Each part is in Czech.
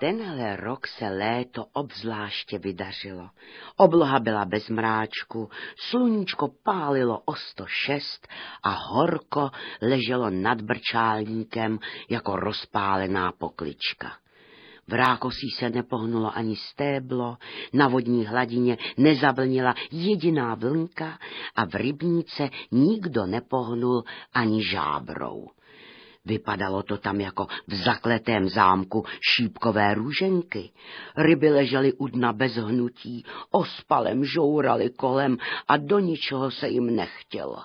tenhle rok se léto obzvláště vydařilo. Obloha byla bez mráčku, sluníčko pálilo o 106 a horko leželo nad brčálníkem jako rozpálená poklička. V rákosí se nepohnulo ani stéblo, na vodní hladině nezavlnila jediná vlnka a v rybníce nikdo nepohnul ani žábrou. Vypadalo to tam jako v zakletém zámku šípkové růženky. Ryby ležely u dna bez hnutí, ospalem žouraly kolem a do ničeho se jim nechtělo.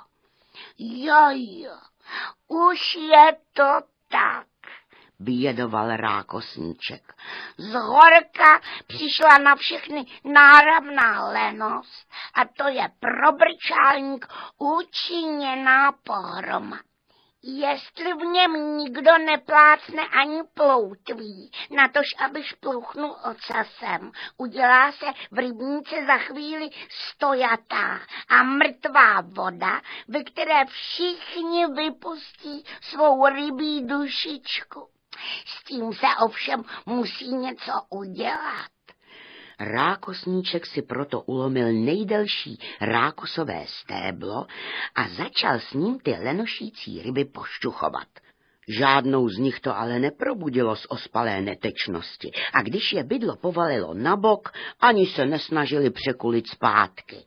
Jo, už je to tak, bědoval rákosníček. Z horka přišla na všechny náramná lenost a to je pro brčálník učiněná pohroma. Jestli v něm nikdo neplácne ani ploutví, natož aby šplouchnul ocasem, udělá se v rybníce za chvíli stojatá a mrtvá voda, ve které všichni vypustí svou rybí dušičku. S tím se ovšem musí něco udělat. Rákosníček si proto ulomil nejdelší rákosové stéblo a začal s ním ty lenošící ryby pošťuchovat. Žádnou z nich to ale neprobudilo z ospalé netečnosti a když je bydlo povalilo na bok, ani se nesnažili překulit zpátky.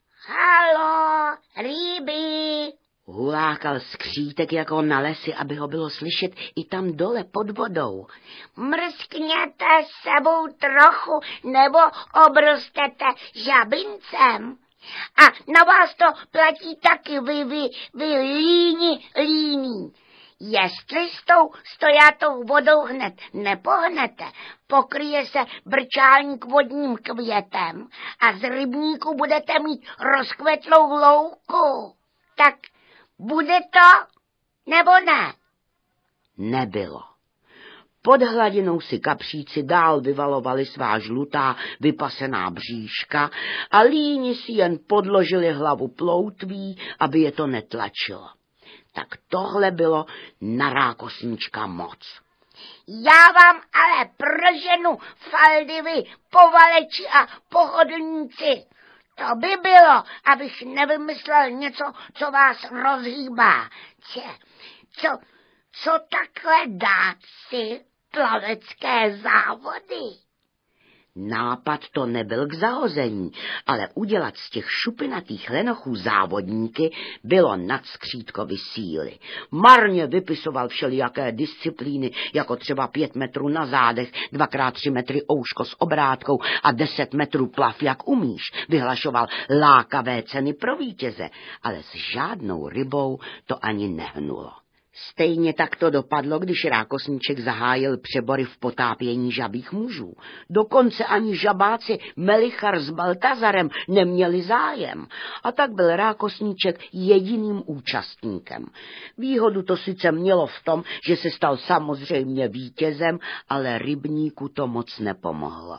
Halo, ryby! Hulákal skřítek jako na lesi, aby ho bylo slyšet i tam dole pod vodou. Mrskněte sebou trochu, nebo obrostete žabincem. A na vás to platí taky vy líní. Jestli s tou stojatou vodou hned nepohnete, pokryje se brčálník vodním květem a z rybníku budete mít rozkvetlou louku. Tak bude to, nebo ne? Nebylo. Pod hladinou si kapříci dál vyvalovali svá žlutá vypasená bříška a líni si jen podložili hlavu ploutví, aby je to netlačilo. Tak tohle bylo na rákosníčka moc. Já vám ale proženu faldivy, povaleči a pohodlníci. To by bylo, abych nevymyslel něco, co vás rozhýbá. Co takhle dát si plavecké závody? Nápad to nebyl k zahození, ale udělat z těch šupinatých lenochů závodníky bylo nad skřítkovy síly. Marně vypisoval všelijaké disciplíny, jako třeba 5 metrů na zádech, 2x3 metry ouško s obrátkou a 10 metrů plav, jak umíš. Vyhlašoval lákavé ceny pro vítěze, ale s žádnou rybou to ani nehnulo. Stejně tak to dopadlo, když rákosníček zahájil přebory v potápění žabých mužů. Dokonce ani žabáci Melichar s Baltazarem neměli zájem. A tak byl rákosníček jediným účastníkem. Výhodu to sice mělo v tom, že se stal samozřejmě vítězem, ale rybníku to moc nepomohlo.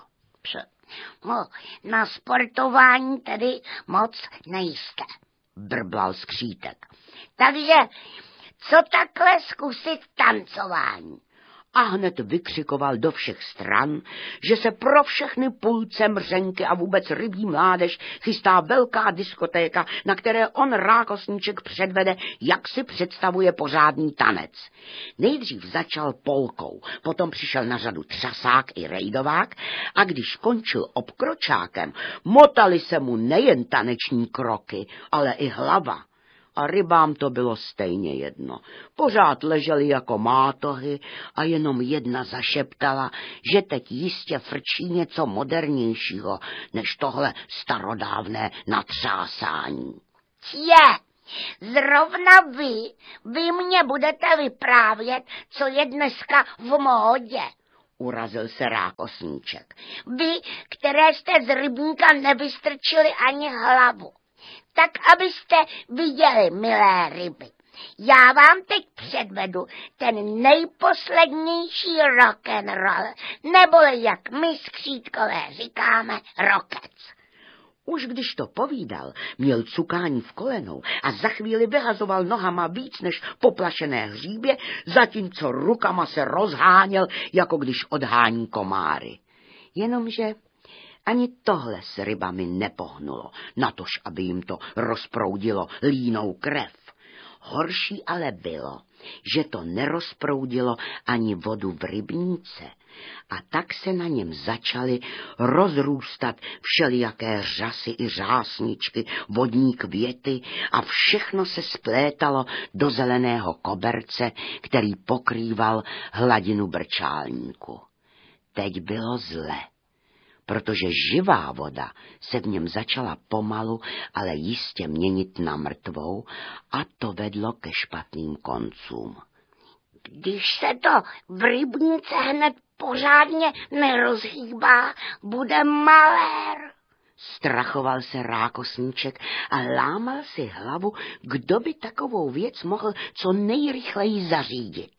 Na sportování tedy moc nejste, brblal skřítek. Takže co takhle zkusit tancování? A hned vykřikoval do všech stran, že se pro všechny pulce, mřenky a vůbec rybí mládež chystá velká diskotéka, na které on rákosníček předvede, jak si představuje pořádný tanec. Nejdřív začal polkou, potom přišel na řadu třasák i rejdovák a když končil obkročákem, motali se mu nejen taneční kroky, ale i hlava. A rybám to bylo stejně jedno. Pořád leželi jako mátohy a jenom jedna zašeptala, že teď jistě frčí něco modernějšího, než tohle starodávné natřásání. Zrovna vy mě budete vyprávět, co je dneska v módě. Urazil se rákosníček. Vy, které jste z rybníka nevystrčili ani hlavu. Tak abyste viděli, milé ryby. Já vám teď předvedu ten nejposlednější rock'n'roll, neboli jak my skřítkové říkáme, rokec. Už když to povídal, měl cukání v kolenou a za chvíli vyhazoval nohama víc než poplašené hříbě, zatímco rukama se rozháněl, jako když odhání komáry. Jenomže ani tohle s rybami nepohnulo, natož aby jim to rozproudilo línou krev. Horší ale bylo, že to nerozproudilo ani vodu v rybníce, a tak se na něm začaly rozrůstat všelijaké řasy i řásničky, vodní květy a všechno se splétalo do zeleného koberce, který pokrýval hladinu brčálníku. Teď bylo zle, protože živá voda se v něm začala pomalu, ale jistě měnit na mrtvou, a to vedlo ke špatným koncům. Když se to v rybníce hned pořádně nerozhýbá, bude malér. Strachoval se Rákosníček a lámal si hlavu, kdo by takovou věc mohl co nejrychleji zařídit.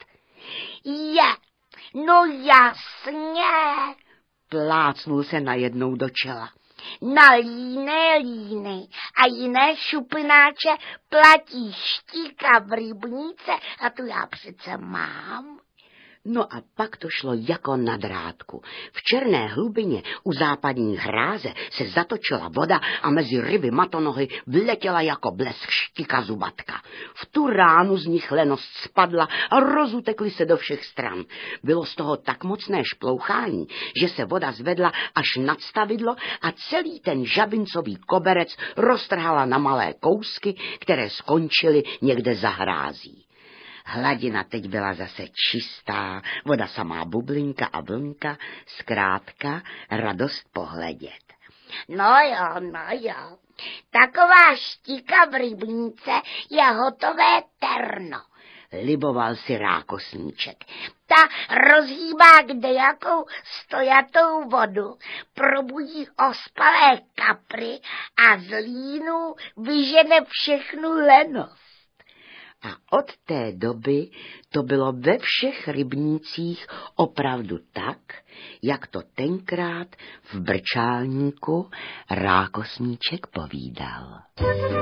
No jasně, plácnul se najednou do čela. Na líny a jiné šupináče platí štíka v rybníce a tu já přece mám. No a pak to šlo jako na drátku. V černé hlubině u západní hráze se zatočila voda a mezi ryby matonohy vletěla jako blesk štika zubatka. V tu ránu z nich lenost spadla a rozutekly se do všech stran. Bylo z toho tak mocné šplouchání, že se voda zvedla až nad stavidlo a celý ten žabincový koberec roztrhala na malé kousky, které skončily někde za hrází. Hladina teď byla zase čistá, voda samá bublinka a vlnka, zkrátka radost pohledět. No jo, taková štíka v rybníce je hotové terno, liboval si Rákosníček. Ta rozhýbá kdejakou stojatou vodu, probudí ospalé kapry a z línu vyžene všechnu lenost. A od té doby to bylo ve všech rybnících opravdu tak, jak to tenkrát v brčálníku Rákosníček povídal.